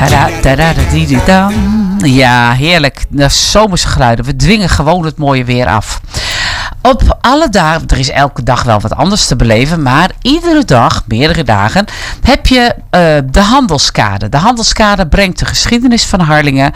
Ja, heerlijk. De zomerse geluiden. We dwingen gewoon het mooie weer af. Op alle dagen, er is elke dag wel wat anders te beleven, maar iedere dag, meerdere dagen, heb je de Handelskade. De Handelskade brengt de geschiedenis van Harlingen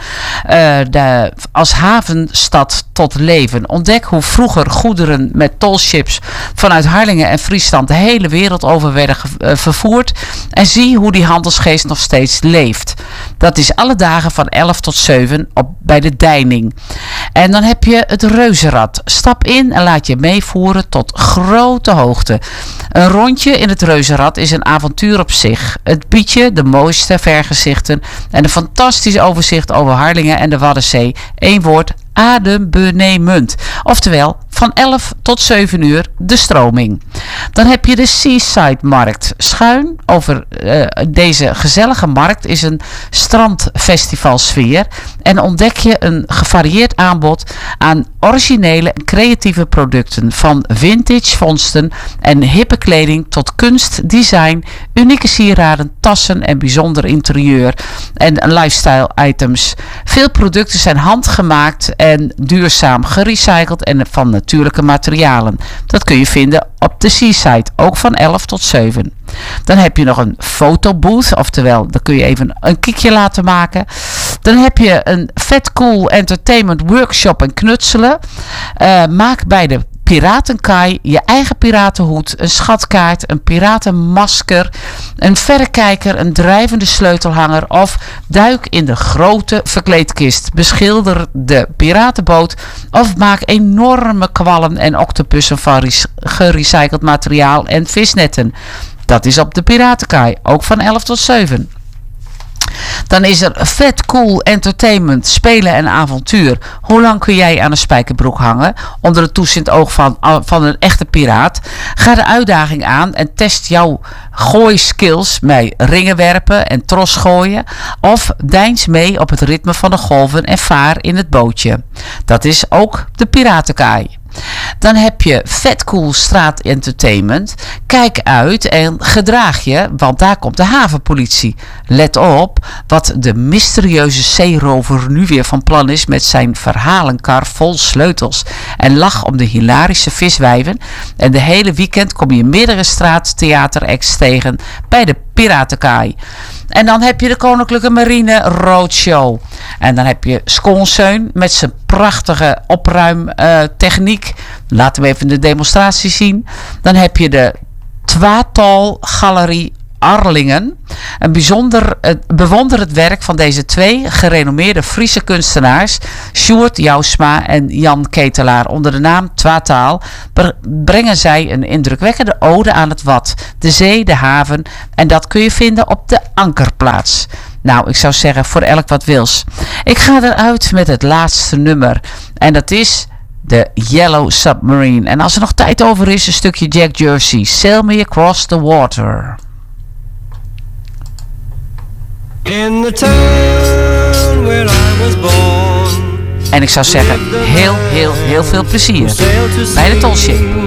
als havenstad tot leven. Ontdek hoe vroeger goederen met tolships vanuit Harlingen en Friesland de hele wereld over werden vervoerd. En zie hoe die handelsgeest nog steeds leeft. Dat is alle dagen van 11 tot 7 bij de Deining. En dan heb je het Reuzenrad. Stap in en laat je meevoeren tot grote hoogte. Een rondje in het Reuzenrad is een avontuur op zich. Het biedt je de mooiste vergezichten en een fantastisch overzicht over Harlingen en de Waddenzee. Eén woord: adembenemend. Oftewel, van 11 tot 7 uur de stroming. Dan heb je de Seaside Markt. Schuin over deze gezellige markt is een strandfestivalsfeer en ontdek je een gevarieerd aanbod aan originele en creatieve producten, van vintage vondsten en hippe kleding tot kunst, design, unieke sieraden, tassen en bijzonder interieur en lifestyle items. Veel producten zijn handgemaakt en duurzaam gerecycled en van natuurlijke materialen. Dat kun je vinden op de Seaside, ook van 11 tot 7. Dan heb je nog een fotobooth, oftewel, daar kun je even een kiekje laten maken. Dan heb je een Vet Cool Entertainment workshop en knutselen. Maak bij de Piratenkaai je eigen piratenhoed, een schatkaart, een piratenmasker, een verrekijker, een drijvende sleutelhanger of duik in de grote verkleedkist. Beschilder de piratenboot of maak enorme kwallen en octopussen van gerecycled materiaal en visnetten. Dat is op de Piratenkaai, ook van 11 tot 7. Dan is er Vet Cool Entertainment, spelen en avontuur. Hoe lang kun jij aan een spijkerbroek hangen onder het toezicht oog van een echte piraat? Ga de uitdaging aan en test jouw gooiskills bij ringen werpen en tros gooien. Of deins mee op het ritme van de golven en vaar in het bootje. Dat is ook de Piratenkaai. Dan heb je Vet Cool Straat Entertainment. Kijk uit en gedraag je, want daar komt de havenpolitie. Let op wat de mysterieuze zeerover nu weer van plan is met zijn verhalenkar vol sleutels. En lach om de hilarische viswijven. En de hele weekend kom je meerdere straattheateracts tegen bij de Piratenkaai. En dan heb je de Koninklijke Marine Roadshow. En dan heb je Sconseun met zijn prachtige opruimtechniek. Laten we even de demonstratie zien. Dan heb je de Twatal Galerie Arlingen. Bewonder het werk van deze twee gerenommeerde Friese kunstenaars, Sjoerd Jousma en Jan Ketelaar. Onder de naam Twatal brengen zij een indrukwekkende ode aan het Wad, de zee, de haven, en dat kun je vinden op de Ankerplaats. Nou, ik zou zeggen, voor elk wat wils. Ik ga eruit met het laatste nummer en dat is de Yellow Submarine. En als er nog tijd over is, een stukje Jack Jersey, Sail Me Across the Water. In the town where I was born. En ik zou zeggen, heel veel plezier bij de Tolship.